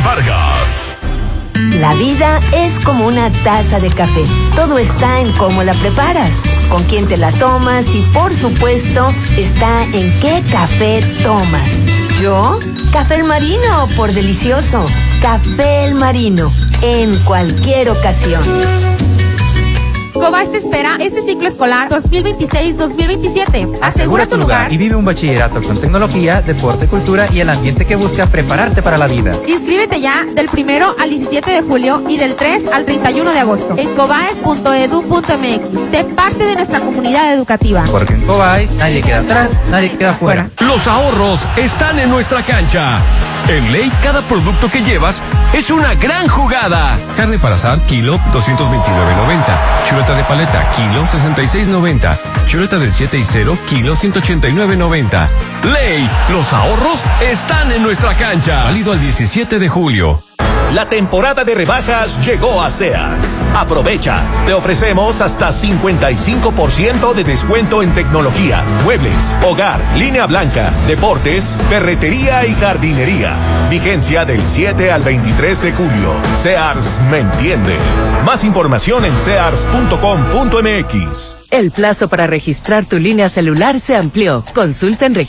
Vargas. La vida es como una taza de café. Todo está en cómo la preparas, con quién te la tomas y, por supuesto, está en qué café tomas. ¿Yo? Café El Marino, por delicioso. Café El Marino, en cualquier ocasión. Cobás te espera este ciclo escolar 2026-2027. Asegura tu lugar y vive un bachillerato con tecnología, deporte, cultura y el ambiente que busca prepararte para la vida. Inscríbete ya del 1 al 17 de julio y del 3 al 31 de agosto en cobaes.edu.mx. Sé parte de nuestra comunidad educativa. Porque en Cobáis nadie queda atrás, nadie queda fuera. Los ahorros están en nuestra cancha. En Ley, cada producto que llevas es una gran jugada. Carne para asar, kilo, 229.90. Chuleta de paleta, kilo, 66.90. Chuleta del 7 y 0, kilo, 189.90. Ley, los ahorros están en nuestra cancha. Válido al 17 de julio. La temporada de rebajas llegó a Sears. Aprovecha. Te ofrecemos hasta 55% de descuento en tecnología, muebles, hogar, línea blanca, deportes, ferretería y jardinería. Vigencia del 7 al 23 de julio. Sears me entiende. Más información en sears.com.mx. El plazo para registrar tu línea celular se amplió. Consulta en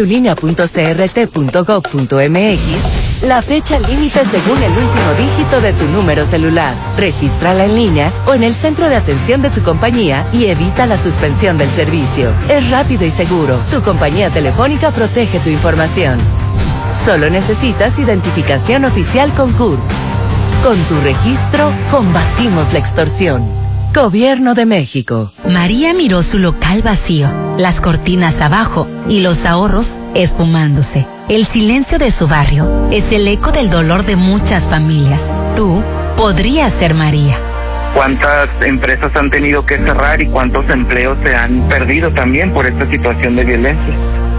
registratulínea.crt.gov.mx la fecha límite según el último dígito de tu número celular. Regístrala en línea o en el centro de atención de tu compañía y evita la suspensión del servicio. Es rápido y seguro. Tu compañía telefónica protege tu información. Solo necesitas identificación oficial con CURP. Con tu registro, combatimos la extorsión. Gobierno de México. María miró su local vacío, las cortinas abajo y los ahorros esfumándose. El silencio de su barrio es el eco del dolor de muchas familias. Tú podrías ser María. ¿Cuántas empresas han tenido que cerrar y cuántos empleos se han perdido también por esta situación de violencia?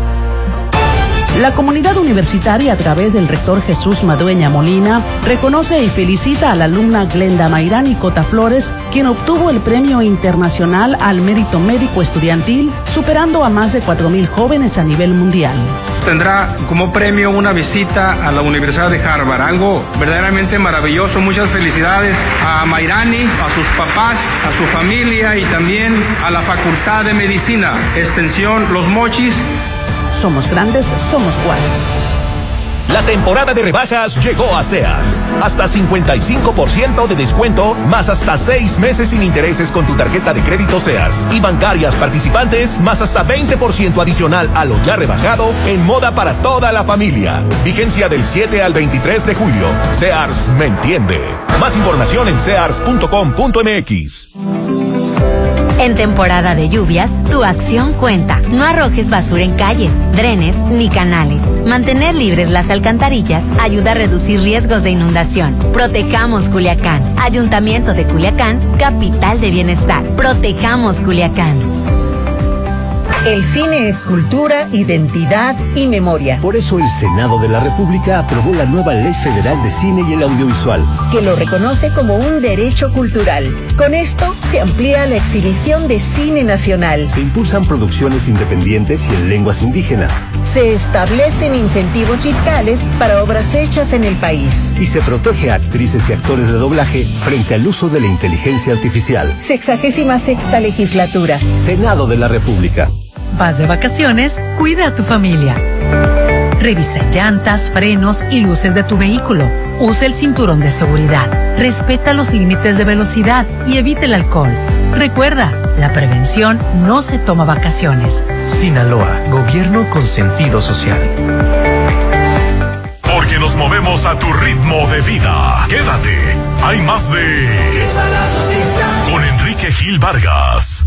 La comunidad universitaria, a través del rector Jesús Madueña Molina, reconoce y felicita a la alumna Glenda Mayrani Cota Flores, quien obtuvo el Premio Internacional al Mérito Médico Estudiantil, superando a más de 4,000 jóvenes a nivel mundial. Tendrá como premio una visita a la Universidad de Harvard, algo verdaderamente maravilloso. Muchas felicidades a Mayrani, a sus papás, a su familia y también a la Facultad de Medicina, Extensión Los Mochis. Somos grandes, somos Juárez. La temporada de rebajas llegó a Sears. Hasta 55% de descuento, más hasta 6 meses sin intereses con tu tarjeta de crédito Sears. Y bancarias participantes, más hasta 20% adicional a lo ya rebajado en moda para toda la familia. Vigencia del 7 al 23 de julio. Sears me entiende. Más información en sears.com.mx. En temporada de lluvias, tu acción cuenta. No arrojes basura en calles, drenes ni canales. Mantener libres las alcantarillas ayuda a reducir riesgos de inundación. Protejamos Culiacán. Ayuntamiento de Culiacán, capital de bienestar. Protejamos Culiacán. El cine es cultura, identidad y memoria. Por eso el Senado de la República aprobó la nueva Ley Federal de Cine y el Audiovisual, que lo reconoce como un derecho cultural. Con esto se amplía la exhibición de cine nacional. Se impulsan producciones independientes y en lenguas indígenas. Se establecen incentivos fiscales para obras hechas en el país. Y se protege a actrices y actores de doblaje frente al uso de la inteligencia artificial. 66ª legislatura. Senado de la República. Vas de vacaciones, cuida a tu familia. Revisa llantas, frenos y luces de tu vehículo. Usa el cinturón de seguridad. Respeta los límites de velocidad y evita el alcohol. Recuerda, la prevención no se toma vacaciones. Sinaloa, gobierno con sentido social. Porque nos movemos a tu ritmo de vida. Quédate, hay más de... Con Enrique Gil Vargas.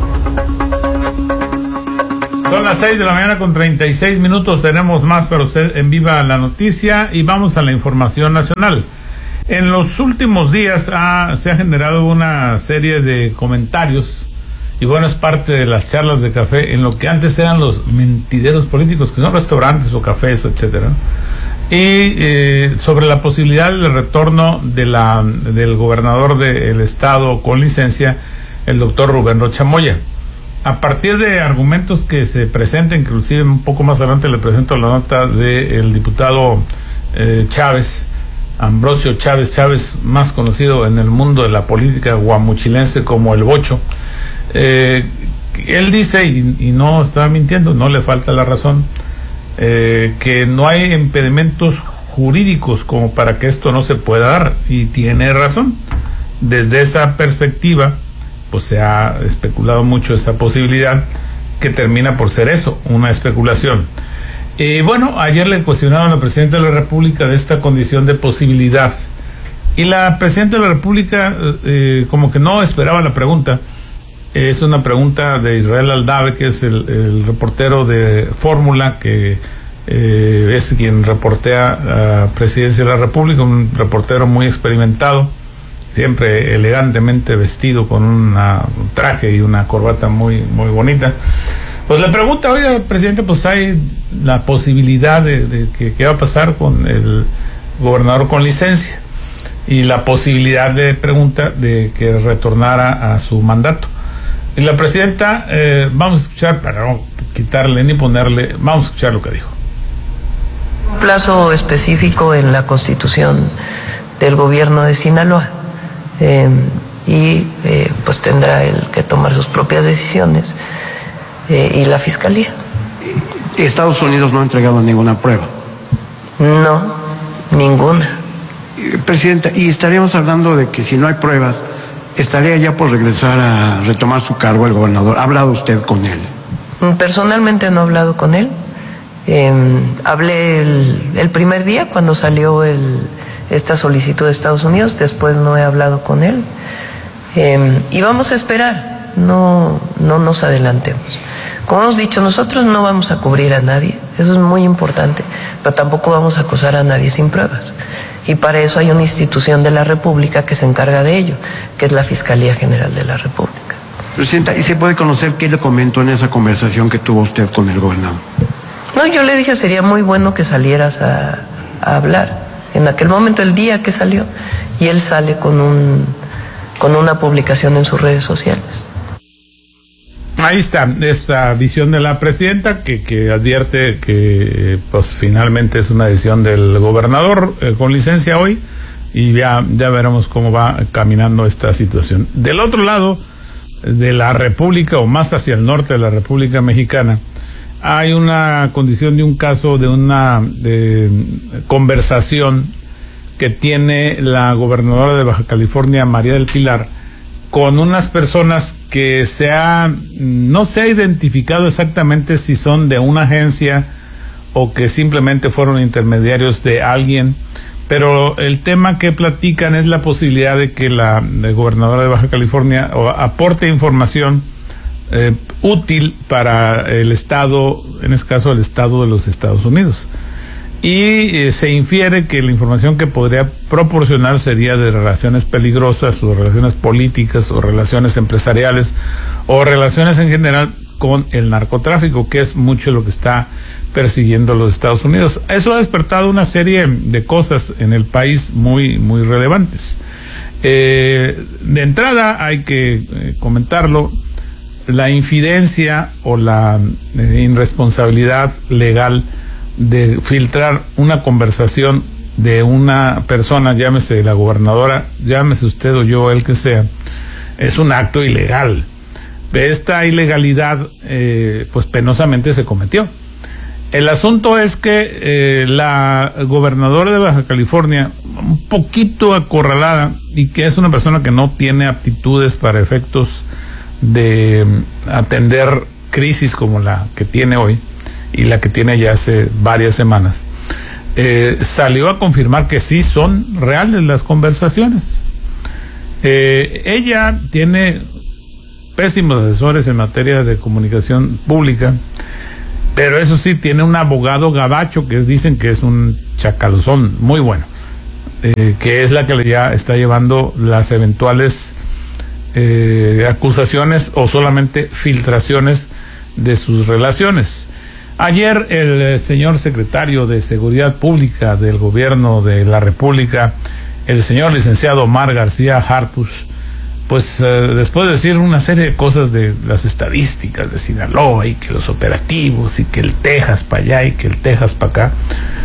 Son las 6 de la mañana con 36 minutos. Tenemos más para usted en Viva la Noticia y vamos a la información nacional. En los últimos días se ha generado una serie de comentarios y bueno, es parte de las charlas de café en lo que antes eran los mentideros políticos, que son restaurantes o cafés, etcétera, y sobre la posibilidad del retorno del gobernador del estado con licencia, el doctor Rubén Rocha Moya. A partir de argumentos que se presentan, inclusive un poco más adelante le presento la nota del diputado Chávez, Ambrosio Chávez, más conocido en el mundo de la política guamuchilense como el Bocho. Él dice, y no está mintiendo, no le falta la razón, que no hay impedimentos jurídicos como para que esto no se pueda dar, y tiene razón. Desde esa perspectiva, pues se ha especulado mucho esta posibilidad, que termina por ser eso, una especulación. Bueno, ayer le cuestionaron al presidente de la República de esta condición de posibilidad, y la presidenta de la República como que no esperaba la pregunta. Es una pregunta de Israel Aldave, que es el reportero de Fórmula, que es quien reportea a Presidencia de la República, un reportero muy experimentado, siempre elegantemente vestido con un traje y una corbata muy, muy bonita. Pues le pregunta, oye, presidente, pues hay la posibilidad de que qué va a pasar con el gobernador con licencia, y la posibilidad de pregunta de que retornara a su mandato. Y la presidenta, vamos a escuchar, para no quitarle ni ponerle, vamos a escuchar lo que dijo. Un plazo específico en la Constitución del gobierno de Sinaloa, pues tendrá él que tomar sus propias decisiones, y la Fiscalía. ¿Estados Unidos no ha entregado ninguna prueba? No, ninguna. Presidenta, y estaríamos hablando de que si no hay pruebas, estaría ya por regresar a retomar su cargo el gobernador. ¿Ha hablado usted con él? Personalmente no he hablado con él. Hablé el primer día cuando salió esta solicitud de Estados Unidos, después no he hablado con él. Y vamos a esperar, no nos adelantemos. Como hemos dicho, nosotros no vamos a cubrir a nadie, eso es muy importante, pero tampoco vamos a acusar a nadie sin pruebas. Y para eso hay una institución de la República que se encarga de ello, que es la Fiscalía General de la República. Presidenta, ¿y se puede conocer qué le comentó en esa conversación que tuvo usted con el gobernador? No, yo le dije, sería muy bueno que salieras a hablar. En aquel momento, el día que salió, y él sale con una publicación en sus redes sociales. Ahí está, esta visión de la presidenta que advierte que pues finalmente es una decisión del gobernador con licencia hoy, y ya veremos cómo va caminando esta situación. Del otro lado de la República, o más hacia el norte de la República Mexicana, hay una condición de un caso de conversación que tiene la gobernadora de Baja California, María del Pilar, con unas personas que no se ha identificado exactamente si son de una agencia o que simplemente fueron intermediarios de alguien, pero el tema que platican es la posibilidad de que la gobernadora de Baja California aporte información útil para el Estado, en este caso el Estado de los Estados Unidos. Y se infiere que la información que podría proporcionar sería de relaciones peligrosas, o relaciones políticas, o relaciones empresariales, o relaciones en general con el narcotráfico, que es mucho lo que está persiguiendo los Estados Unidos. Eso ha despertado una serie de cosas en el país muy, muy relevantes. De entrada hay que comentarlo, la infidencia o la irresponsabilidad legal de filtrar una conversación de una persona, llámese la gobernadora, llámese usted o yo, el que sea, es un acto ilegal. Esta ilegalidad pues penosamente se cometió. El asunto es que la gobernadora de Baja California, un poquito acorralada, y que es una persona que no tiene aptitudes para efectos de atender crisis como la que tiene hoy y la que tiene ya hace varias semanas, salió a confirmar que sí son reales las conversaciones. Ella tiene pésimos asesores en materia de comunicación pública, pero eso sí, tiene un abogado gabacho que dicen que es un chacalozón muy bueno, que es la que ya está llevando las eventuales acusaciones o solamente filtraciones de sus relaciones. Ayer el señor secretario de Seguridad Pública del Gobierno de la República, el señor licenciado Omar García Harfuch, pues después de decir una serie de cosas de las estadísticas de Sinaloa, y que los operativos, y que el Texas para allá y que el Texas para acá,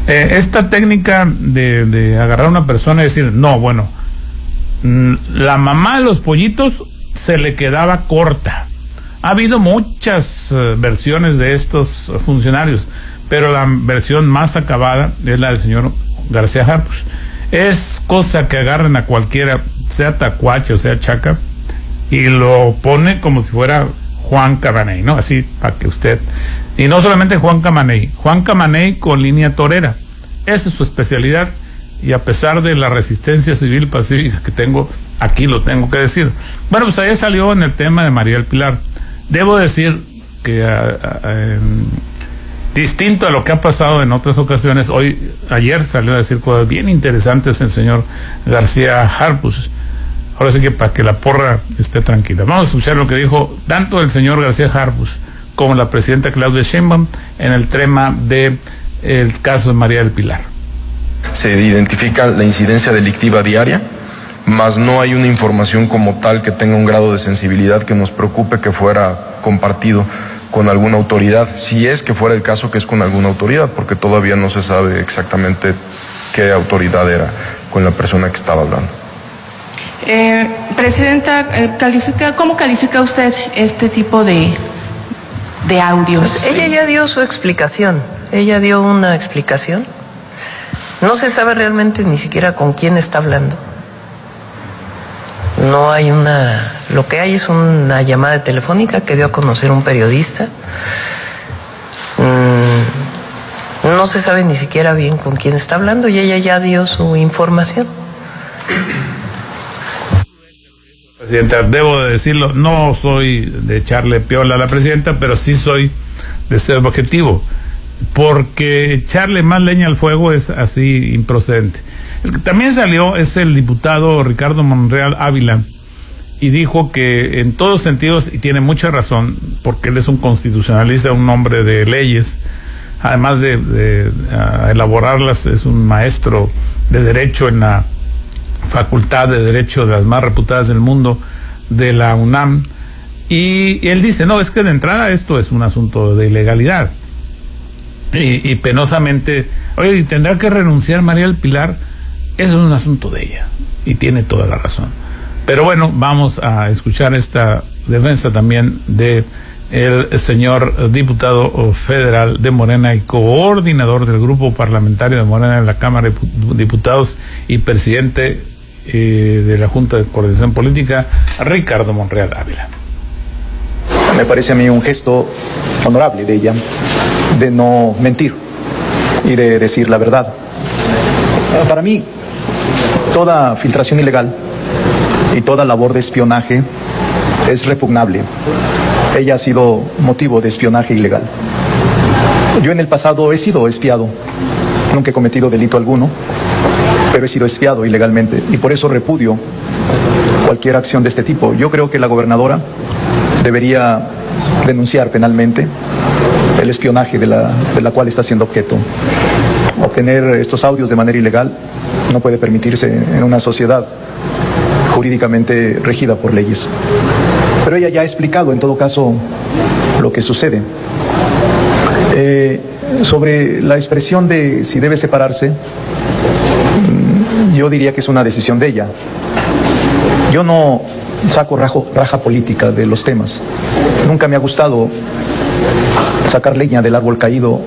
Esta técnica de agarrar a una persona y decir, no, bueno, la mamá de los pollitos se le quedaba corta. Ha habido muchas versiones de estos funcionarios, pero la versión más acabada es la del señor García Harfuch. Es cosa que agarren a cualquiera, sea tacuache o sea chaca, y lo pone como si fuera Juan Camaney, ¿no? Así, para que usted... Y no solamente Juan Camaney con línea torera. Esa es su especialidad, y a pesar de la resistencia civil pacífica que tengo, aquí lo tengo que decir. Bueno, pues ayer salió en el tema de María del Pilar. Debo decir que distinto a lo que ha pasado en otras ocasiones, ayer salió a decir cosas bien interesantes el señor García Harfuch. Ahora sí que para que la porra esté tranquila. Vamos a escuchar lo que dijo tanto el señor García Harfuch como la presidenta Claudia Sheinbaum en el tema del caso de María del Pilar. Se identifica la incidencia delictiva diaria, mas no hay una información como tal que tenga un grado de sensibilidad que nos preocupe que fuera compartido con alguna autoridad, si es que fuera el caso que es con alguna autoridad, porque todavía no se sabe exactamente qué autoridad era con la persona que estaba hablando. Presidenta, ¿cómo califica usted este tipo de audios? Pues ella ya dio su explicación, ella dio una explicación. No se sabe realmente ni siquiera con quién está hablando. No hay lo que hay es una llamada telefónica que dio a conocer un periodista. No se sabe ni siquiera bien con quién está hablando y ella ya dio su información. Presidenta, debo de decirlo, no soy de echarle piola a la presidenta, pero sí soy de ser objetivo, porque echarle más leña al fuego es así improcedente. El que también salió es el diputado Ricardo Monreal Ávila, y dijo que en todos sentidos, y tiene mucha razón, porque él es un constitucionalista, un hombre de leyes, además de elaborarlas, es un maestro de derecho en la Facultad de Derecho de las más reputadas del mundo de la UNAM, y él dice, no, es que de entrada esto es un asunto de ilegalidad, y penosamente, oye, tendrá que renunciar María del Pilar, eso es un asunto de ella, y tiene toda la razón. Pero bueno, vamos a escuchar esta defensa también de el señor diputado federal de Morena y coordinador del grupo parlamentario de Morena en la Cámara de Diputados y presidente de la Junta de Coordinación Política, Ricardo Monreal Ávila. Me parece a mí un gesto honorable de ella, de no mentir y de decir la verdad. Para mí, toda filtración ilegal y toda labor de espionaje es repugnable. Ella ha sido motivo de espionaje ilegal. Yo en el pasado he sido espiado, nunca he cometido delito alguno, pero he sido espiado ilegalmente y por eso repudio cualquier acción de este tipo. Yo creo que la gobernadora debería denunciar penalmente el espionaje de la cual está siendo objeto. Obtener estos audios de manera ilegal no puede permitirse en una sociedad jurídicamente regida por leyes. Pero ella ya ha explicado en todo caso lo que sucede. Sobre la expresión de si debe separarse, yo diría que es una decisión de ella. Yo no saco raja política de los temas. Nunca me ha gustado sacar leña del árbol caído.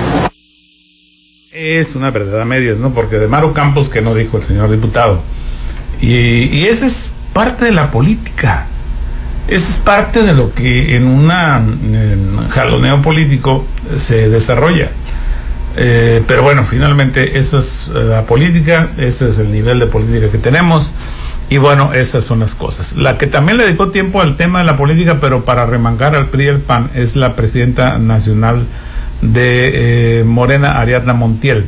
Es una verdad a medias, ¿no? Porque de Maru Campos, que no dijo el señor diputado. Y esa es parte de la política. Esa es parte de lo que en un jaloneo político se desarrolla. Pero bueno, finalmente eso es la política, ese es el nivel de política que tenemos. Y bueno, esas son las cosas. La que también le dedicó tiempo al tema de la política, pero para remangar al PRI y al PAN, es la presidenta nacional de Morena, Ariadna Montiel.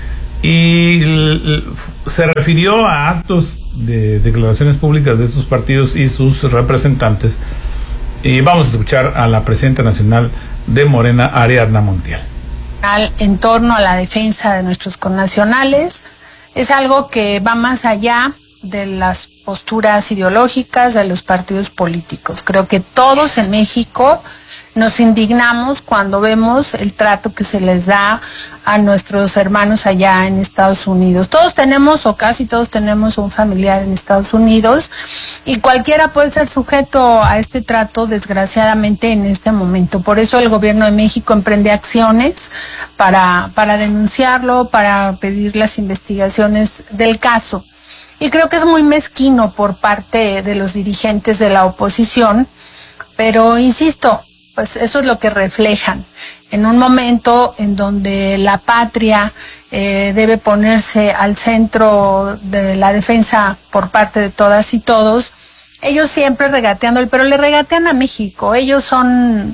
Y se refirió a actos de declaraciones públicas de estos partidos y sus representantes. Y vamos a escuchar a la presidenta nacional de Morena, Ariadna Montiel. En torno a la defensa de nuestros connacionales, es algo que va más allá de las posturas ideológicas de los partidos políticos. Creo que todos en México nos indignamos cuando vemos el trato que se les da a nuestros hermanos allá en Estados Unidos. Todos tenemos, o casi todos tenemos, un familiar en Estados Unidos, y cualquiera puede ser sujeto a este trato, desgraciadamente, en este momento. Por eso el gobierno de México emprende acciones para denunciarlo, para pedir las investigaciones del caso. Y creo que es muy mezquino por parte de los dirigentes de la oposición, pero insisto, pues eso es lo que reflejan. En un momento en donde la patria debe ponerse al centro de la defensa por parte de todas y todos, ellos siempre regateando, pero le regatean a México. Ellos son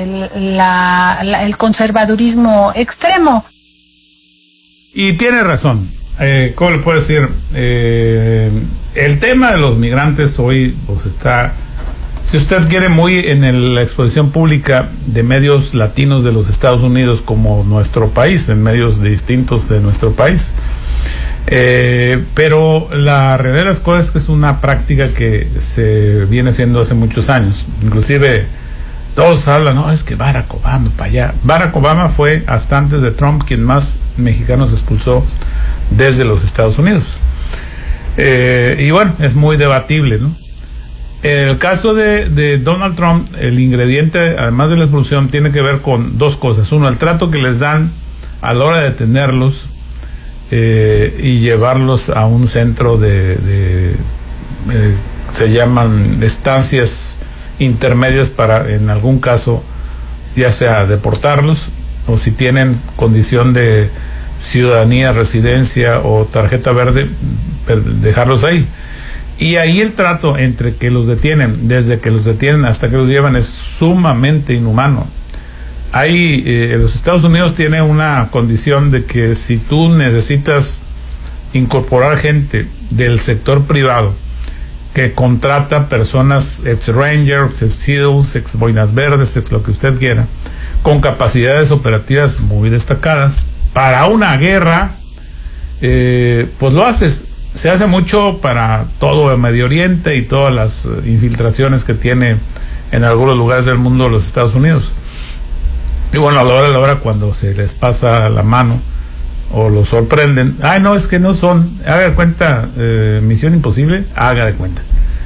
el conservadurismo extremo. Y tiene razón. ¿Cómo le puedo decir? El tema de los migrantes hoy pues está, si usted quiere, muy en la exposición pública de medios latinos de los Estados Unidos, como nuestro país, en medios distintos de nuestro país. Pero la realidad de las cosas es que es una práctica que se viene haciendo hace muchos años. Inclusive todos hablan, no, es que Barack Obama para allá. Barack Obama fue, hasta antes de Trump, quien más mexicanos expulsó desde los Estados Unidos. Y bueno, es muy debatible, ¿no? En el caso de Donald Trump, el ingrediente, además de la expulsión, tiene que ver con dos cosas. Uno, el trato que les dan a la hora de detenerlos y llevarlos a un centro se llaman estancias intermedias para, en algún caso, ya sea deportarlos, o si tienen condición de ciudadanía, residencia o tarjeta verde, dejarlos ahí. Y ahí el trato entre que los detienen, desde que los detienen hasta que los llevan, es sumamente inhumano. Los Estados Unidos tiene una condición de que si tú necesitas incorporar gente del sector privado que contrata personas ex Rangers, ex SEALs, ex Boinas Verdes, ex lo que usted quiera, con capacidades operativas muy destacadas para una guerra, pues lo haces. Se hace mucho para todo el Medio Oriente y todas las infiltraciones que tiene en algunos lugares del mundo los Estados Unidos. Y bueno, a la hora cuando se les pasa la mano o los sorprenden, no, es que no son, haga de cuenta, misión imposible, haga de cuenta.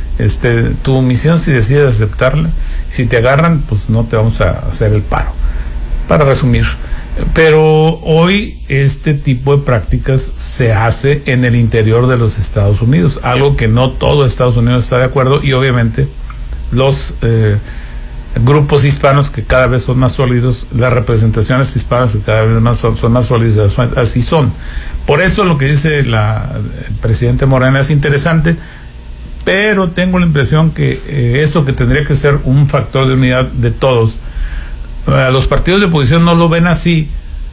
Tu misión, si decides aceptarla, si te agarran, pues no te vamos a hacer el paro, para resumir. Pero hoy este tipo de prácticas se hace en el interior de los Estados Unidos, algo que no todo Estados Unidos está de acuerdo, y obviamente los grupos hispanos, que cada vez son más sólidos, las representaciones hispanas que cada vez más son más sólidas, así son. Por eso lo que dice el presidente Morena es interesante, pero tengo la impresión que esto que tendría que ser un factor de unidad de todos, los partidos de oposición no lo ven así,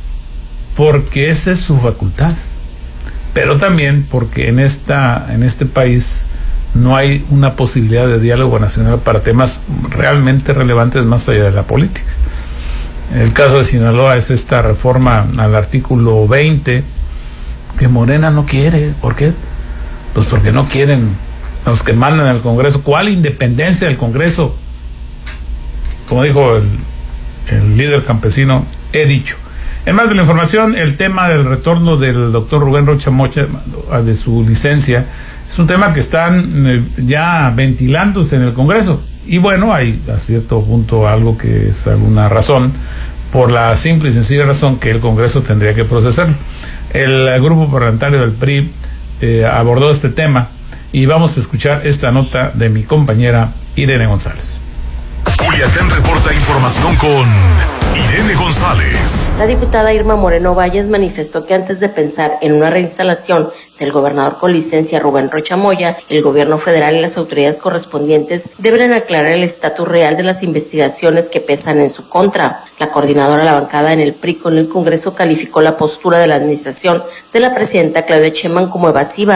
porque esa es su facultad, pero también porque en este país no hay una posibilidad de diálogo nacional para temas realmente relevantes más allá de la política. En el caso de Sinaloa es esta reforma al artículo 20 que Morena no quiere. ¿Por qué? Pues porque no quieren los que mandan al Congreso. ¿Cuál independencia del Congreso? Como dijo el líder campesino, he dicho. En más de la información, el tema del retorno del doctor Rubén Rocha Moya de su licencia es un tema que están ya ventilándose en el Congreso. Y bueno, hay a cierto punto algo que es alguna razón, por la simple y sencilla razón que el Congreso tendría que procesarlo. El grupo parlamentario del PRI abordó este tema y vamos a escuchar esta nota de mi compañera Irene González. Culiacán reporta información con Irene González. La diputada Irma Moreno Valles manifestó que antes de pensar en una reinstalación del gobernador con licencia Rubén Rocha Moya, el gobierno federal y las autoridades correspondientes deben aclarar el estatus real de las investigaciones que pesan en su contra. La coordinadora de la bancada en el PRI con el Congreso calificó la postura de la administración de la presidenta Claudia Sheinbaum como evasiva,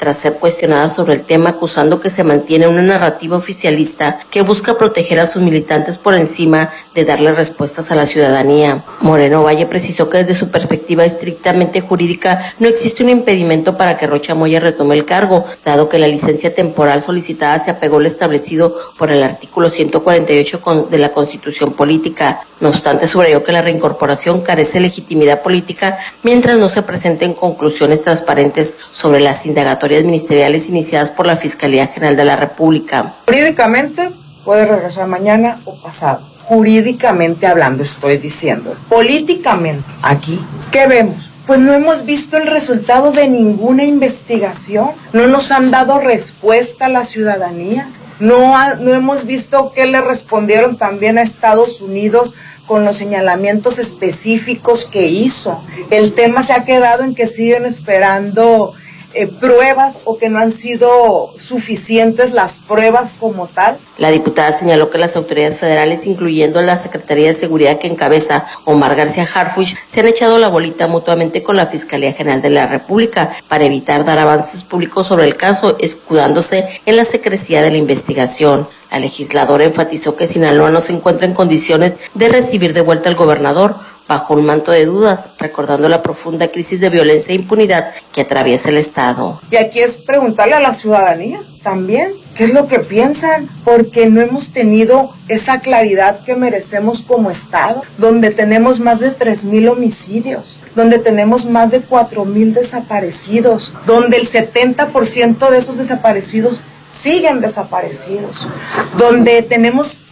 tras ser cuestionada sobre el tema, acusando que se mantiene una narrativa oficialista que busca proteger a sus militantes por encima de darle respuestas a la ciudadanía. Moreno Valle precisó que desde su perspectiva estrictamente jurídica no existe un impedimento para que Rocha Moya retome el cargo, dado que la licencia temporal solicitada se apegó al establecido por el artículo 148 de la Constitución Política. No obstante, subrayó que la reincorporación carece de legitimidad política mientras no se presenten conclusiones transparentes sobre las indagatorias ministeriales iniciadas por la Fiscalía General de la República. Jurídicamente puede regresar mañana o pasado. Jurídicamente hablando estoy diciendo. Políticamente, aquí, ¿qué vemos? Pues no hemos visto el resultado de ninguna investigación. No nos han dado respuesta a la ciudadanía. No hemos visto qué le respondieron también a Estados Unidos con los señalamientos específicos que hizo. El tema se ha quedado en que siguen esperando pruebas o que no han sido suficientes las pruebas como tal. La diputada señaló que las autoridades federales, incluyendo la Secretaría de Seguridad que encabeza Omar García Harfuch, se han echado la bolita mutuamente con la Fiscalía General de la República para evitar dar avances públicos sobre el caso, escudándose en la secrecía de la investigación. La legisladora enfatizó que Sinaloa no se encuentra en condiciones de recibir de vuelta al gobernador bajo un manto de dudas, recordando la profunda crisis de violencia e impunidad que atraviesa el Estado. Y aquí es preguntarle a la ciudadanía también qué es lo que piensan, porque no hemos tenido esa claridad que merecemos como Estado, donde tenemos más de 3,000 homicidios, donde tenemos más de 4,000 desaparecidos, donde el 70% de esos desaparecidos siguen desaparecidos, donde tenemos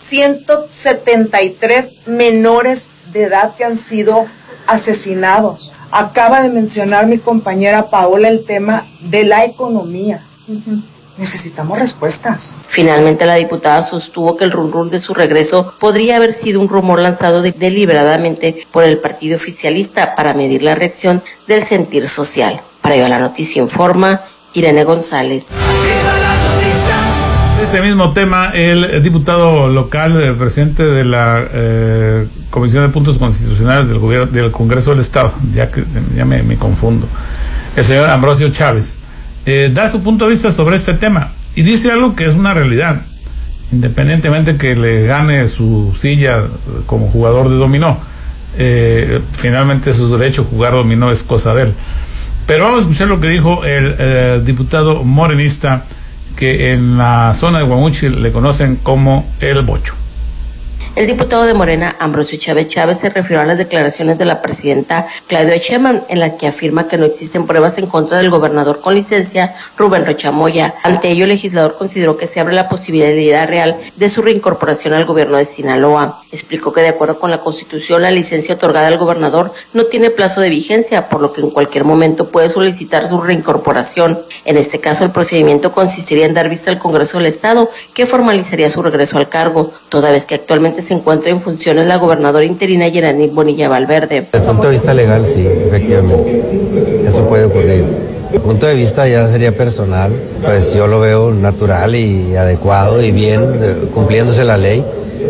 173 menores de edad que han sido asesinados. Acaba de mencionar mi compañera Paola el tema de la economía. Necesitamos respuestas. Finalmente, la diputada sostuvo que el run de su regreso podría haber sido un rumor lanzado deliberadamente por el partido oficialista para medir la reacción del sentir social. Para ello, la noticia informa Irene González. Este mismo tema, el diputado local, el presidente de la Comisión de Puntos Constitucionales del Gobierno del Congreso del Estado, ya me confundo, el señor Ambrosio Chávez, da su punto de vista sobre este tema y dice algo que es una realidad, independientemente que le gane su silla como jugador de dominó. Finalmente su derecho a jugar dominó es cosa de él. Pero vamos a escuchar lo que dijo el diputado morenista, que en la zona de Guamuchil le conocen como el Bocho. El diputado de Morena, Ambrosio Chávez, se refirió a las declaraciones de la presidenta Claudia Sheinbaum, en las que afirma que no existen pruebas en contra del gobernador con licencia, Rubén Rocha Moya. Ante ello, el legislador consideró que se abre la posibilidad real de su reincorporación al gobierno de Sinaloa. Explicó que de acuerdo con la Constitución, la licencia otorgada al gobernador no tiene plazo de vigencia, por lo que en cualquier momento puede solicitar su reincorporación. En este caso, el procedimiento consistiría en dar vista al Congreso del Estado, que formalizaría su regreso al cargo, toda vez que actualmente se encuentra en funciones la gobernadora interina Yeranit Bonilla Valverde. Desde el punto de vista legal, sí, efectivamente, eso puede ocurrir. Desde el punto de vista ya sería personal, pues yo lo veo natural y adecuado y bien, cumpliéndose la ley,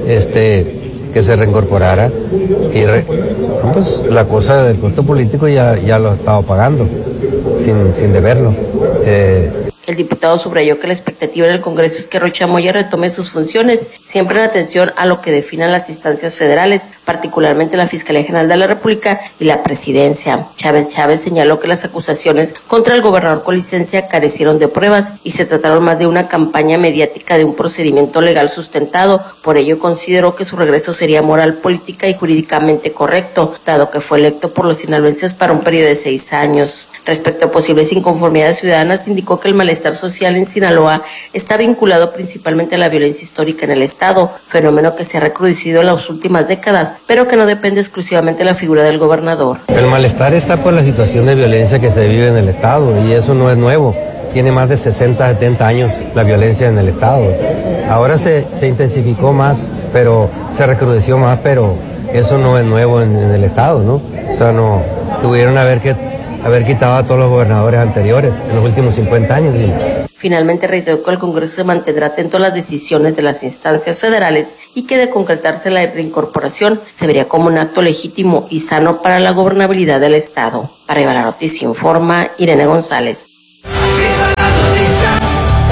que se reincorporara y pues la cosa del costo político ya lo ha estado pagando sin deberlo. El diputado subrayó que la expectativa en el Congreso es que Rocha Moya retome sus funciones, siempre en atención a lo que definan las instancias federales, particularmente la Fiscalía General de la República y la Presidencia. Chávez señaló que las acusaciones contra el gobernador con licencia carecieron de pruebas y se trataron más de una campaña mediática de un procedimiento legal sustentado. Por ello consideró que su regreso sería moral, política y jurídicamente correcto, dado que fue electo por los sinaloenses para un periodo de 6 años. Respecto a posibles inconformidades ciudadanas, indicó que el malestar social en Sinaloa está vinculado principalmente a la violencia histórica en el Estado, fenómeno que se ha recrudecido en las últimas décadas, pero que no depende exclusivamente de la figura del gobernador. El malestar está por la situación de violencia que se vive en el Estado, y eso no es nuevo. Tiene más de 60, 70 años la violencia en el Estado. Ahora se intensificó más, pero se recrudeció más, pero eso no es nuevo en el Estado, ¿no? O sea, no tuvieron haber quitado a todos los gobernadores anteriores en los últimos 50 años. Finalmente reiteró que el Congreso se mantendrá atento a las decisiones de las instancias federales y que de concretarse la reincorporación se vería como un acto legítimo y sano para la gobernabilidad del Estado. Para llevar la noticia informa Irene González. ¡Viva la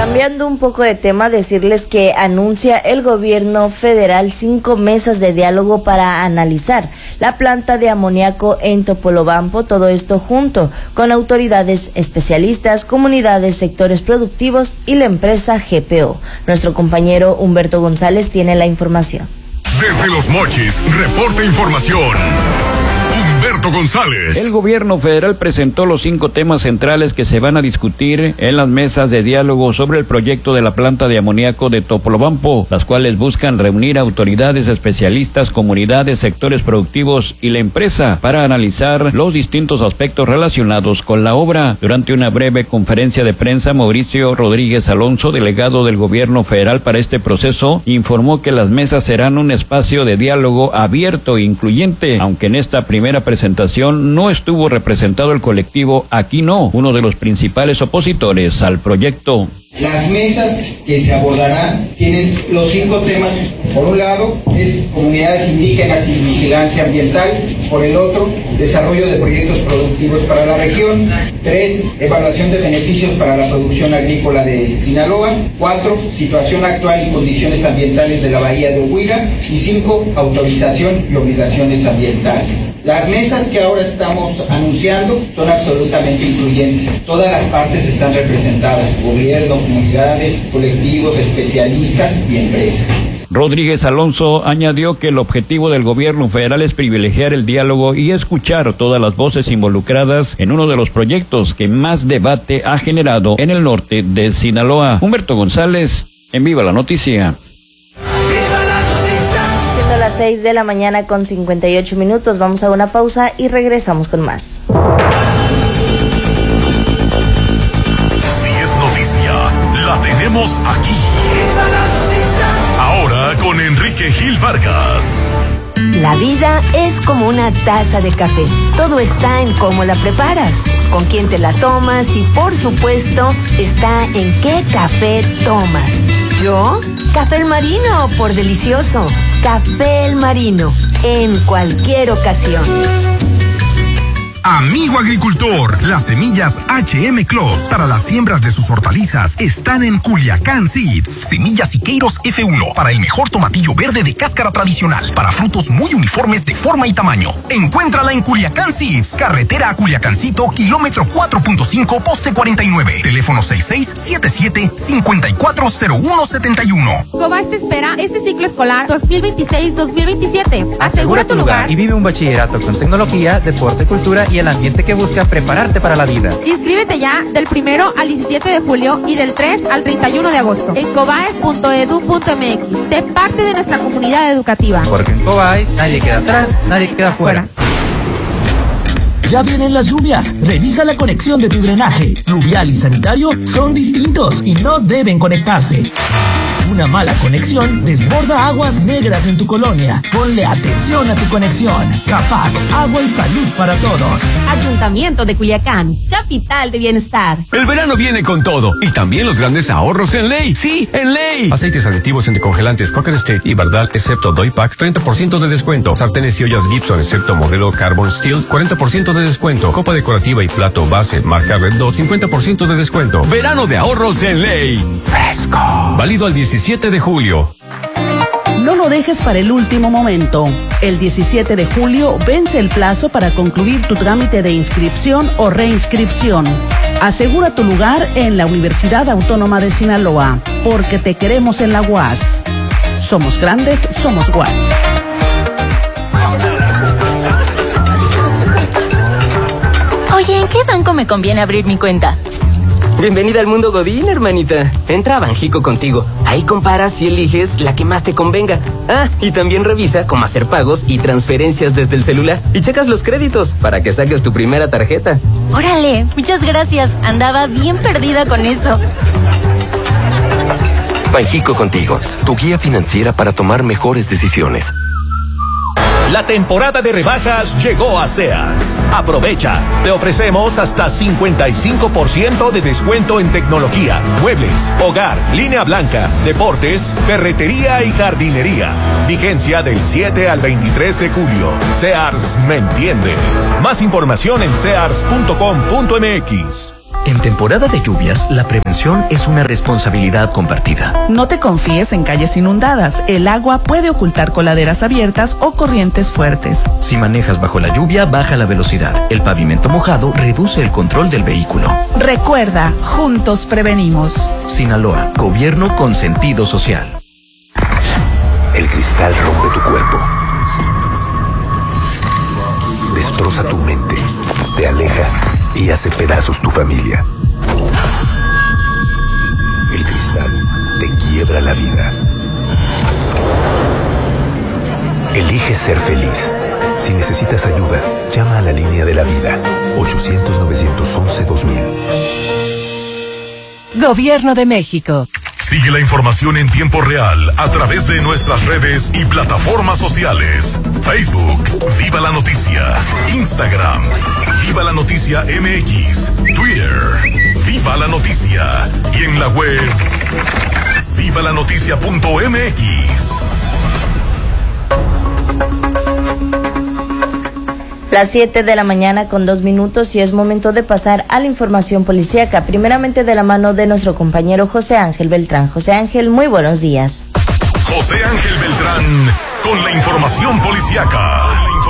Cambiando un poco de tema, decirles que anuncia el gobierno federal 5 mesas de diálogo para analizar la planta de amoníaco en Topolobampo, todo esto junto con autoridades especialistas, comunidades, sectores productivos y la empresa GPO. Nuestro compañero Humberto González tiene la información. Desde Los Mochis, reporta información. Humberto González. El gobierno federal presentó los 5 temas centrales que se van a discutir en las mesas de diálogo sobre el proyecto de la planta de amoníaco de Topolobampo, las cuales buscan reunir autoridades, especialistas, comunidades, sectores productivos y la empresa para analizar los distintos aspectos relacionados con la obra. Durante una breve conferencia de prensa, Mauricio Rodríguez Alonso, delegado del gobierno federal para este proceso, informó que las mesas serán un espacio de diálogo abierto e incluyente, aunque en esta primera presentación no estuvo representado el colectivo Aquí No, uno de los principales opositores al proyecto. Las mesas que se abordarán tienen los 5 temas. Por un lado es comunidades indígenas y vigilancia ambiental. Por el otro, desarrollo de proyectos productivos para la región. 3, evaluación de beneficios para la producción agrícola de Sinaloa. 4, situación actual y condiciones ambientales de la bahía de Huila. Y 5, autorización y obligaciones ambientales. Las mesas que ahora estamos anunciando son absolutamente incluyentes. Todas las partes están representadas: gobierno, comunidades, colectivos, especialistas y empresas. Rodríguez Alonso añadió que el objetivo del gobierno federal es privilegiar el diálogo y escuchar todas las voces involucradas en uno de los proyectos que más debate ha generado en el norte de Sinaloa. Humberto González, en Viva la Noticia. Siendo las 6 de la mañana con 58 minutos, vamos a una pausa y regresamos con más. Si es noticia, la tenemos aquí. Ahora con Enrique Gil Vargas. La vida es como una taza de café. Todo está en cómo la preparas, con quién te la tomas y, por supuesto, está en qué café tomas. ¿Yo? Café El Marino, por delicioso. Café El Marino, en cualquier ocasión. Amigo agricultor, las semillas HM Clos para las siembras de sus hortalizas están en Culiacán Seeds. Semillas Siqueiros F1 para el mejor tomatillo verde de cáscara tradicional, para frutos muy uniformes de forma y tamaño. Encuéntrala en Culiacán Seeds, carretera a Culiacancito, kilómetro 4.5, poste 49. Teléfono 6677-540171. Cobas te espera este ciclo escolar 2026-2027. Asegura tu lugar y vive un bachillerato con tecnología, deporte, cultura y el ambiente que busca prepararte para la vida. Inscríbete ya del 1 al 17 de julio y del 3 al 31 de agosto en cobaes.edu.mx. Sé parte de nuestra comunidad educativa. Porque en Cobaes nadie queda atrás, nadie queda fuera. Ya vienen las lluvias. Revisa la conexión de tu drenaje. Pluvial y sanitario son distintos y no deben conectarse. Una mala conexión desborda aguas negras en tu colonia. Ponle atención a tu conexión. CAPAC, agua y salud para todos. Ayuntamiento de Culiacán, capital de bienestar. El verano viene con todo y también los grandes ahorros en Ley. Sí, en Ley. Aceites aditivos entre congelantes Cocker State y Bardal, excepto Doypack, 30% de descuento. Sartenes y ollas Gibson, excepto modelo Carbon Steel, 40% de descuento. Copa decorativa y plato base marca Red Dot, 50% de descuento. Verano de ahorros en Ley. Fresco. Válido al 17 de julio. No lo dejes para el último momento. El 17 de julio vence el plazo para concluir tu trámite de inscripción o reinscripción. Asegura tu lugar en la Universidad Autónoma de Sinaloa, porque te queremos en la UAS. Somos grandes, somos UAS. Oye, ¿en qué banco me conviene abrir mi cuenta? Bienvenida al mundo Godín, hermanita. Entra a Banjico Contigo. Ahí comparas y eliges la que más te convenga. Ah, y también revisa cómo hacer pagos y transferencias desde el celular. Y checas los créditos para que saques tu primera tarjeta. Órale, muchas gracias. Andaba bien perdida con eso. Banjico Contigo, tu guía financiera para tomar mejores decisiones. La temporada de rebajas llegó a Sears. Aprovecha. Te ofrecemos hasta 55% de descuento en tecnología, muebles, hogar, línea blanca, deportes, ferretería y jardinería. Vigencia del 7 al 23 de julio. Sears me entiende. Más información en sears.com.mx. En temporada de lluvias, la prevención es una responsabilidad compartida. No te confíes en calles inundadas. El agua puede ocultar coladeras abiertas o corrientes fuertes. Si manejas bajo la lluvia, baja la velocidad. El pavimento mojado reduce el control del vehículo. Recuerda, juntos prevenimos. Sinaloa, gobierno con sentido social. El cristal rompe tu cuerpo. Destroza tu mente. Te aleja y hace pedazos tu familia. El cristal te quiebra la vida. Elige ser feliz. Si necesitas ayuda, llama a la línea de la vida. 800-911-2000. Gobierno de México. Sigue la información en tiempo real a través de nuestras redes y plataformas sociales. Facebook, Viva la Noticia. Instagram, Viva la Noticia MX. Twitter, Viva la Noticia. Y en la web, vivalanoticia.mx. Las 7 de la mañana con 2 minutos y es momento de pasar a la información policíaca, primeramente de la mano de nuestro compañero José Ángel Beltrán. José Ángel, muy buenos días. José Ángel Beltrán con la información policíaca.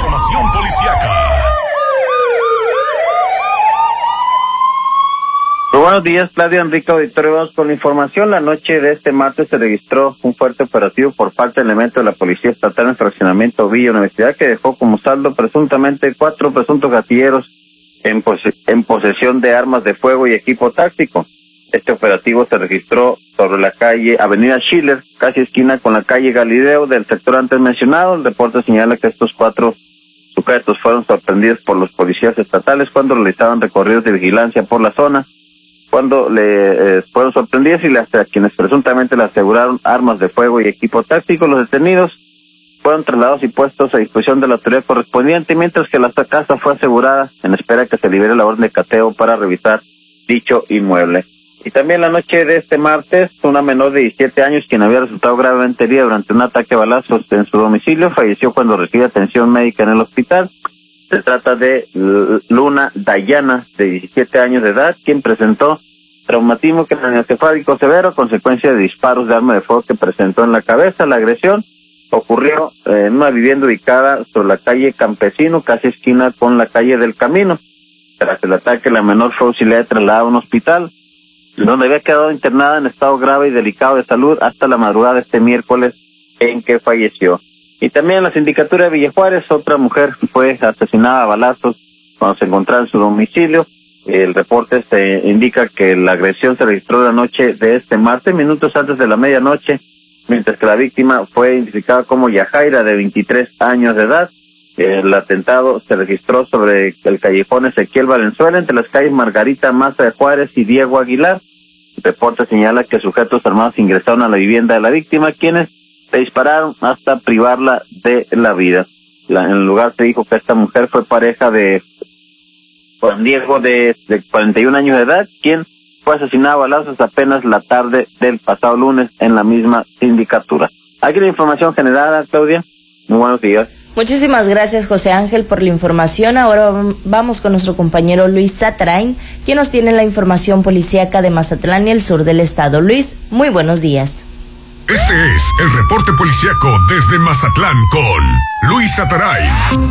Muy buenos días, Claudia, Enrique Auditorio. Vamos con la información. La noche de este martes se registró un fuerte operativo por parte del elemento de la Policía Estatal en el fraccionamiento Villa Universidad, que dejó como saldo presuntamente 4 presuntos gatilleros en posesión de armas de fuego y equipo táctico. Este operativo se registró sobre la calle Avenida Schiller, casi esquina con la calle Galileo del sector antes mencionado. El reporte señala que estos 4 sujetos fueron sorprendidos por los policías estatales cuando realizaban recorridos de vigilancia por la zona, cuando le fueron sorprendidos y a quienes presuntamente le aseguraron armas de fuego y equipo táctico. Los detenidos fueron trasladados y puestos a disposición de la autoridad correspondiente, mientras que la casa fue asegurada en espera de que se libere la orden de cateo para revisar dicho inmueble. Y también la noche de este martes, una menor de 17 años, quien había resultado gravemente herida durante un ataque a balazos en su domicilio, falleció cuando recibe atención médica en el hospital. Se trata de Luna Dayana, de 17 años de edad, quien presentó traumatismo craneoencefálico severo a consecuencia de disparos de arma de fuego que presentó en la cabeza. La agresión ocurrió en una vivienda ubicada sobre la calle Campesino, casi esquina con la calle del Camino. Tras el ataque, la menor fue auxiliada y trasladada a un hospital, donde había quedado internada en estado grave y delicado de salud hasta la madrugada de este miércoles, en que falleció. Y también en la sindicatura de Villa Juárez, otra mujer fue asesinada a balazos cuando se encontraba en su domicilio. El reporte se indica que la agresión se registró la noche de este martes, minutos antes de la medianoche, mientras que la víctima fue identificada como Yajaira, de 23 años de edad. El atentado se registró sobre el callejón Ezequiel Valenzuela, entre las calles Margarita Maza de Juárez y Diego Aguilar. El reporte señala que sujetos armados ingresaron a la vivienda de la víctima, quienes se dispararon hasta privarla de la vida. En el lugar se dijo que esta mujer fue pareja de Juan Diego, de 41 años de edad, quien fue asesinado a balazos apenas la tarde del pasado lunes en la misma sindicatura. Aquí la información generada, Claudia. Muy buenos días. Muchísimas gracias, José Ángel, por la información. Ahora vamos con nuestro compañero Luis Satarain, quien nos tiene la información policíaca de Mazatlán y el sur del estado. Luis, muy buenos días. Este es el reporte policíaco desde Mazatlán con Luis Satarain.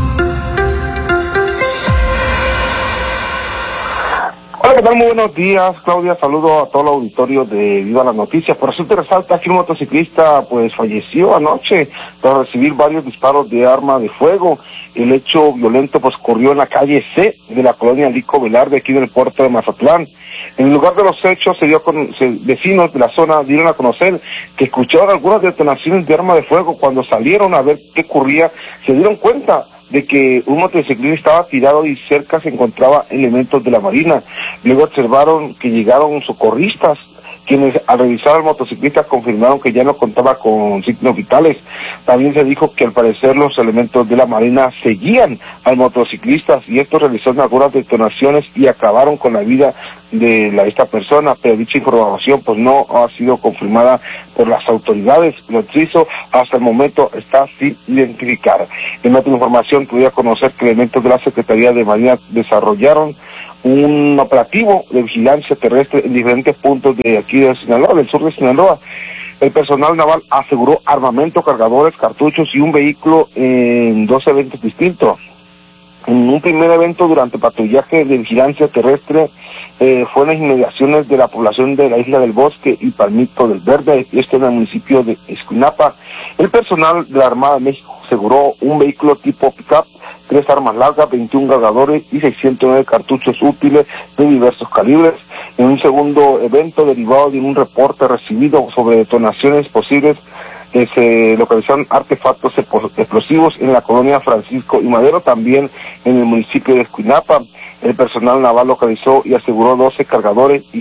Hola, ¿qué tal? Muy buenos días, Claudia. Saludo a todo el auditorio de Viva la Noticia. Por resulta resalta que un motociclista pues falleció anoche tras recibir varios disparos de arma de fuego. El hecho violento pues ocurrió en la calle C de la colonia Lico Velarde, aquí en el puerto de Mazatlán. En el lugar de los hechos vecinos de la zona dieron a conocer que escucharon algunas detonaciones de arma de fuego. Cuando salieron a ver qué ocurría, se dieron cuenta de que un motociclista estaba tirado y cerca se encontraba elementos de la Marina. Luego observaron que llegaron socorristas, quienes al revisar al motociclista confirmaron que ya no contaba con signos vitales. También se dijo que al parecer los elementos de la Marina seguían al motociclista y estos realizaron algunas detonaciones y acabaron con la vida de esta persona, pero dicha información pues no ha sido confirmada por las autoridades. Lo hizo hasta el momento está sin identificar. En otra información pude conocer que elementos de la Secretaría de Marina desarrollaron un operativo de vigilancia terrestre en diferentes puntos de aquí de Sinaloa, del sur de Sinaloa. El personal naval aseguró armamento, cargadores, cartuchos y un vehículo en 2 eventos distintos. En un primer evento durante patrullaje de vigilancia terrestre fue en las inmediaciones de la población de la Isla del Bosque y Palmito del Verde, esto en el municipio de Escuinapa. El personal de la Armada de México aseguró un vehículo tipo pick-up, 3 armas largas, 21 cargadores y 609 cartuchos útiles de diversos calibres. En un segundo evento derivado de un reporte recibido sobre detonaciones posibles, se localizaron artefactos explosivos en la colonia Francisco y Madero, también en el municipio de Escuinapa. El personal naval localizó y aseguró 12 cargadores y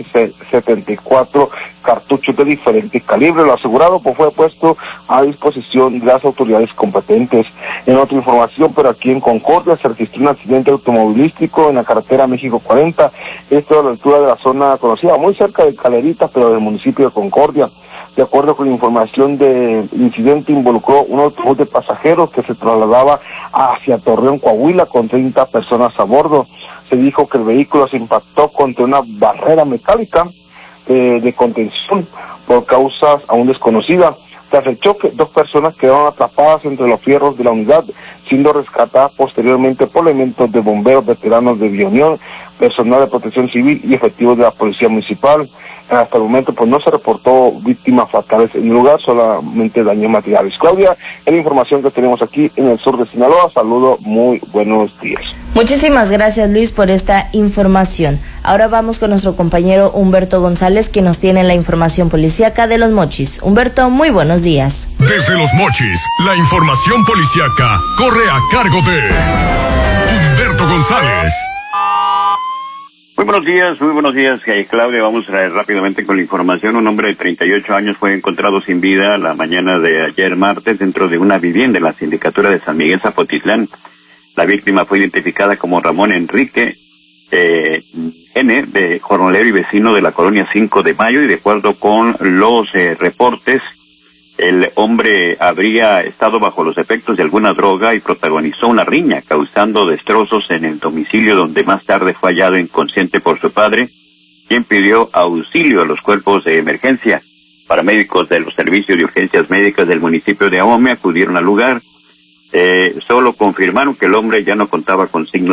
174 cartuchos de diferentes calibres. Lo asegurado pues fue puesto a disposición de las autoridades competentes. En otra información, pero aquí en Concordia se registró un accidente automovilístico en la carretera México 40, esto a la altura de la zona conocida, muy cerca de Caleritas, pero del municipio de Concordia. De acuerdo con la información del incidente, involucró un autobús de pasajeros que se trasladaba hacia Torreón, Coahuila, con 30 personas a bordo. Se dijo que el vehículo se impactó contra una barrera metálica de contención por causas aún desconocidas. Tras el choque, 2 personas quedaron atrapadas entre los fierros de la unidad, siendo rescatadas posteriormente por elementos de bomberos veteranos de Bionión, personal de protección civil y efectivos de la policía municipal. Hasta el momento pues no se reportó víctimas fatales en el lugar, solamente daños materiales. Claudia, es la información que tenemos aquí en el sur de Sinaloa. Saludo, muy buenos días. Muchísimas gracias, Luis, por esta información. Ahora vamos con nuestro compañero Humberto González, que nos tiene la información policíaca de Los Mochis. Humberto, muy buenos días. Desde Los Mochis, la información policíaca corre a cargo de Humberto González. Muy buenos días, Claudia. Vamos rápidamente con la información. Un hombre de 38 años fue encontrado sin vida la mañana de ayer martes dentro de una vivienda en la sindicatura de San Miguel Zapotitlán. La víctima fue identificada como Ramón Enrique N., de jornalero y vecino de la colonia 5 de Mayo, y de acuerdo con los reportes, el hombre habría estado bajo los efectos de alguna droga y protagonizó una riña, causando destrozos en el domicilio, donde más tarde fue hallado inconsciente por su padre, quien pidió auxilio a los cuerpos de emergencia. Paramédicos de los servicios de urgencias médicas del municipio de Ahome acudieron al lugar. Solo confirmaron que el hombre ya no contaba con signos